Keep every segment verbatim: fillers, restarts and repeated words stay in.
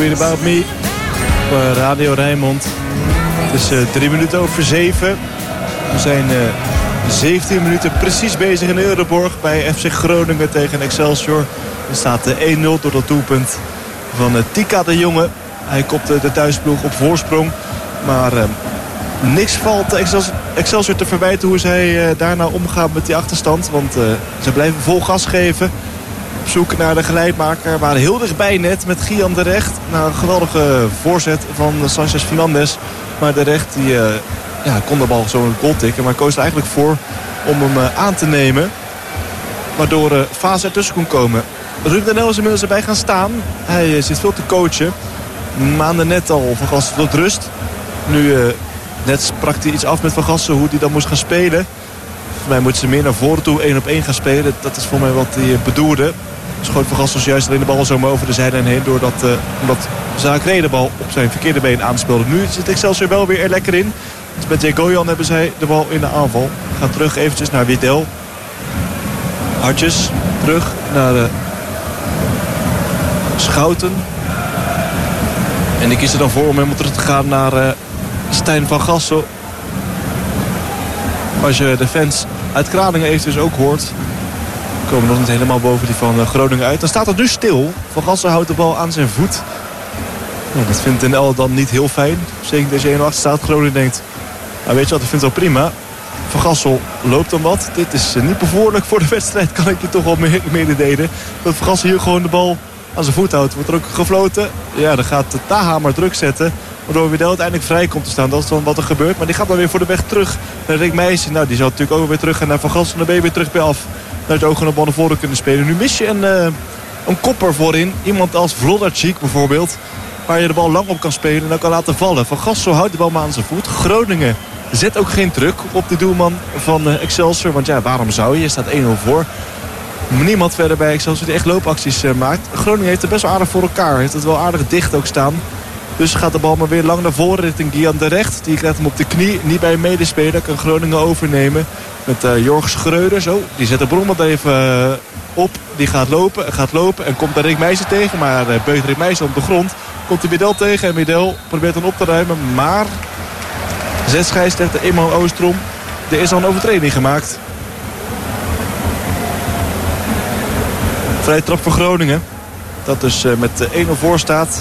Read About Me op Radio Rijnmond. Het is uh, drie minuten over zeven. We zijn uh, zeventien minuten precies bezig in Euroborg bij F C Groningen tegen Excelsior. Er staat uh, één nul door dat doelpunt van uh, Tika de Jonge. Hij kopt uh, de thuisploeg op voorsprong. Maar uh, niks valt Excels- Excelsior te verwijten hoe zij uh, daarna omgaan met die achterstand. Want uh, ze blijven vol gas geven. Op zoek naar de gelijkmaker. Waren heel dichtbij net met Gian de Recht. Na een geweldige voorzet van Sanchez Fernandez. Maar de Recht die, uh, ja, kon de bal zo een goal tikken. Maar koos er eigenlijk voor om hem uh, aan te nemen. Waardoor uh, Fase ertussen kon komen. Ruud de Nel is inmiddels erbij gaan staan. Hij uh, zit veel te coachen. Maanden net al Van Gassel tot rust. Nu uh, net sprak hij iets af met Van Gassel hoe hij dan moest gaan spelen. Voor mij moeten ze meer naar voren toe één op één gaan spelen. Dat is voor mij wat hij bedoelde. Schoot Van Gassel juist alleen de bal zomaar over de zijlijn heen. Doordat, uh, omdat Zakré de bal op zijn verkeerde been aanspeelde. Nu zit Excelsior wel weer er lekker in. Dus met Jegoyan hebben zij de bal in de aanval. Gaat terug eventjes naar Widel. Hartjes terug naar de Schouten. En die kiest er dan voor om helemaal terug te gaan naar uh, Stijn van Gassel. Als je de fans uit Kralingen eventjes ook hoort, komen nog niet helemaal boven die van uh, Groningen uit. Dan staat het nu stil. Van Gassel houdt de bal aan zijn voet. Ja, dat vindt N L dan niet heel fijn. Zeker deze één achter staat. Groningen denkt, nou weet je wat, ik vind het wel prima. Van Gassel loopt dan wat. Dit is uh, niet bevorderlijk voor de wedstrijd, kan ik je toch wel me- mededelen. Dat Van Gassel hier gewoon de bal aan zijn voet houdt. Wordt er ook gefloten. Ja, dan gaat Taha maar druk zetten. Waardoor Widel uiteindelijk vrij komt te staan. Dat is dan wat er gebeurt. Maar die gaat dan weer voor de weg terug naar Rick Meijsen. Nou, die zal natuurlijk ook weer terug gaan naar Van Gassel. Dan ben je weer terug bij af. Dat je ook gewoon een bal naar voren kunnen spelen. Nu mis je een, uh, een kopper voorin. Iemand als Vlodacik bijvoorbeeld. Waar je de bal lang op kan spelen en dan kan laten vallen. Van Gassel houdt de bal maar aan zijn voet. Groningen zet ook geen druk op de doelman van uh, Excelsior. Want ja, waarom zou je? Je staat één nul voor. Niemand verder bij Excelsior die echt loopacties uh, maakt. Groningen heeft het best wel aardig voor elkaar. Heeft het wel aardig dicht ook staan. Dus gaat de bal maar weer lang naar voren richting Gian de Recht. Die krijgt hem op de knie. Niet bij een medespeler. Kan Groningen overnemen. Met uh, Jorg Schreuder. Zo, die zet de bron wat even uh, op. Die gaat lopen. Gaat lopen. En komt daar Rick Meijsen tegen. Maar uh, beugt Rick Meijsen op de grond. Komt hij Widel tegen. En Widel probeert hem op te ruimen. Maar zes scheidsrechter Immo Oostrom. Er is al een overtreding gemaakt. Vrije trap voor Groningen. Dat dus uh, met uh, één nul voor staat.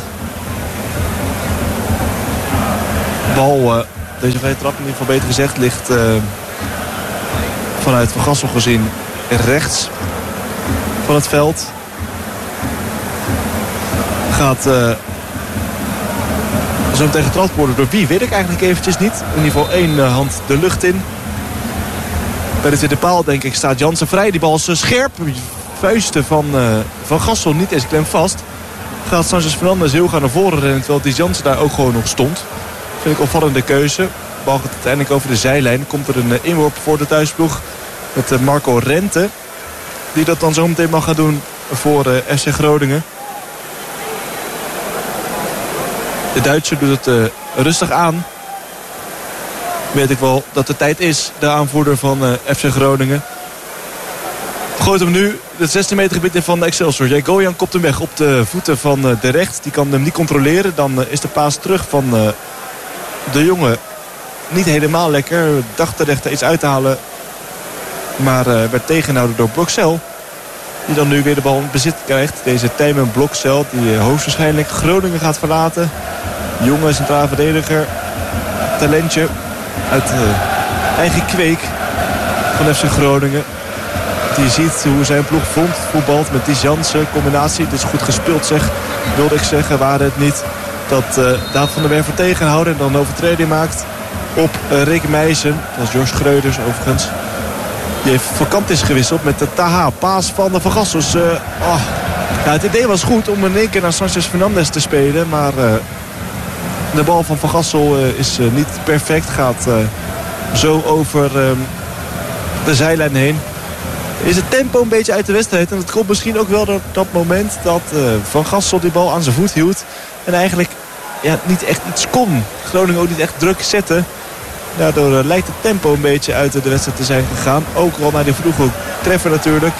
Bal, uh, deze vrije trap in ieder geval beter gezegd, ligt uh, vanuit Van Gassel gezien rechts van het veld. Gaat uh, zo meteen getrapt worden door wie, weet ik eigenlijk eventjes niet. In ieder geval één uh, hand de lucht in. Bij de tweede paal denk ik staat Jansen vrij. Die bal is uh, scherp. Vuisten van uh, Van Gassel niet eens klem vast. Gaat Sanchez Fernandez heel gaan naar voren rennen, terwijl die Jansen daar ook gewoon nog stond. Vind ik opvallende keuze. De bal gaat uiteindelijk over de zijlijn. Komt er een uh, inworp voor de thuisploeg met uh, Marco Rente. Die dat dan zo meteen mag gaan doen voor uh, F C Groningen. De Duitser doet het uh, rustig aan. Weet ik wel dat de tijd is. De aanvoerder van uh, F C Groningen. Gooit hem nu het zestien meter gebied in van Excelsior. Jegoyan kopt hem weg op de voeten van uh, de Recht. Die kan hem niet controleren. Dan uh, is de paas terug van uh, de jongen. Niet helemaal lekker. Dacht de rechter iets uit te halen. Maar uh, werd tegengehouden door Bloksel. Die dan nu weer de bal in bezit krijgt. Deze Tijmen Bloksel. Die uh, hoogstwaarschijnlijk Groningen gaat verlaten. Jonge centraal verdediger. Talentje. Uit uh, eigen kweek van F C Groningen. Die ziet hoe zijn ploeg front voetbalt met die Jansen combinatie. Het is goed gespeeld zeg. Wilde ik zeggen, waren het niet dat uh, David van der Werver tegenhouden. En dan een overtreding maakt op uh, Rick Meijsen. Dat was George Schreuders overigens. Die heeft vakant is gewisseld met de Taha. Paas van de Van Gassel. Dus, uh, oh. ja, het idee was goed om in één keer naar Sanchez Fernandez te spelen. Maar uh, de bal van Van Gassel uh, is uh, niet perfect. Gaat uh, zo over uh, de zijlijn heen. Is het tempo een beetje uit de wedstrijd. En dat komt misschien ook wel door dat moment dat uh, Van Gassel die bal aan zijn voet hield. En eigenlijk ja, niet echt iets kon. Groningen ook niet echt druk zetten. Daardoor uh, lijkt het tempo een beetje uit de wedstrijd te zijn gegaan. Ook al naar de vroege treffer natuurlijk.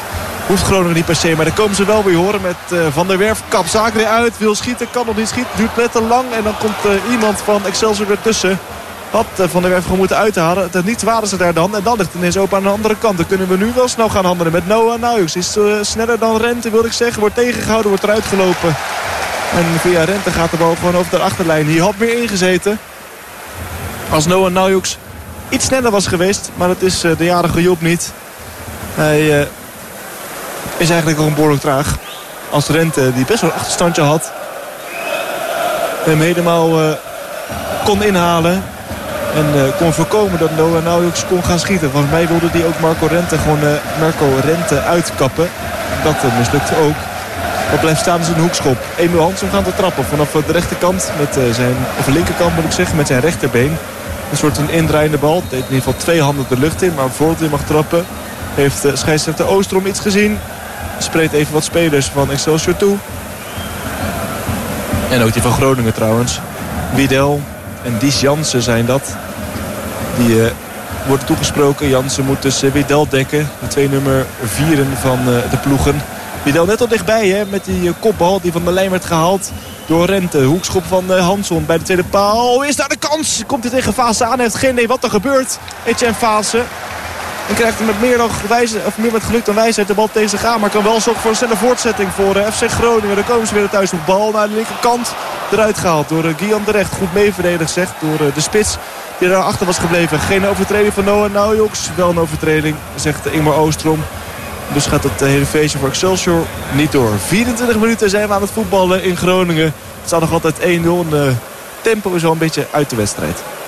Hoeft Groningen niet per se, maar dan komen ze wel weer horen met uh, Van der Werf. Kap zaak weer uit, wil schieten, kan nog niet schieten. Duurt net te lang en dan komt uh, iemand van Excelsior weer tussen. Had uh, Van der Werf gewoon moeten uithalen. Ten niet waren ze daar dan. En dan ligt het ineens open aan de andere kant. Dan kunnen we nu wel snel gaan handelen met Noah Nuyukse. Is uh, sneller dan Rente, wil ik zeggen. Wordt tegengehouden, wordt eruit gelopen. En via Rente gaat de bal gewoon over de achterlijn. Hier had meer ingezeten. Als Noah Nuyukse iets sneller was geweest. Maar dat is uh, de jarige Job niet. Hij uh, is eigenlijk al een behoorlijk traag. Als Rente, die best wel een achterstandje had, hem helemaal uh, kon inhalen. En uh, kon voorkomen dat Noah Nuyukse kon gaan schieten. Volgens mij wilde hij ook Marco Rente gewoon uh, Marco Rente uitkappen. Dat uh, mislukte ook. Wat blijft staan is een hoekschop. Emil Hansom gaat te trappen vanaf de rechterkant. Met uh, zijn, of de linkerkant moet ik zeggen, met zijn rechterbeen. Een soort een indraaiende bal. Deed in ieder geval twee handen de lucht in. Maar voordat hij mag trappen heeft uh, scheidsrechter Oostrom iets gezien. Spreekt even wat spelers van Excelsior toe. En ook die van Groningen trouwens. Wiedel en Dies Jansen zijn dat. Die uh, worden toegesproken. Jansen moet dus uh, Wiedel dekken. De twee nummer vieren van uh, de ploegen. Wiedel net al dichtbij hè, met die uh, kopbal die van de lijn werd gehaald door Rente. Hoekschop van uh, Hansson bij de tweede paal. Is daar de kans? Komt hij tegen Vaassen aan? Hij heeft geen idee wat er gebeurt. Etienne Vaassen. En krijgt hem met meer, dan wijze, of meer met geluk dan wijsheid de bal tegen zich aan. Maar kan wel zorgen voor een snelle voortzetting voor uh, F C Groningen. Dan komen ze weer thuis op bal naar de linkerkant. Eruit gehaald door uh, Guillaume de Recht. Goed meeverdedigd zegt door uh, de spits die daarachter was gebleven. Geen overtreding van Noah Nuyukse. Wel een overtreding, zegt uh, Ingmar Oostrom. Dus gaat het uh, hele feestje voor Excelsior niet door. vierentwintig minuten zijn we aan het voetballen in Groningen. Het staat nog altijd één nul. En uh, tempo is wel een beetje uit de wedstrijd.